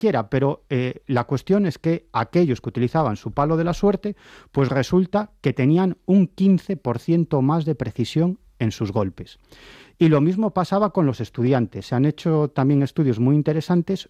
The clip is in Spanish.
cualquiera, pero la cuestión es que aquellos que utilizaban su palo de la suerte, pues resulta que tenían un 15% más de precisión en sus golpes. Y lo mismo pasaba con los estudiantes. Se han hecho también estudios muy interesantes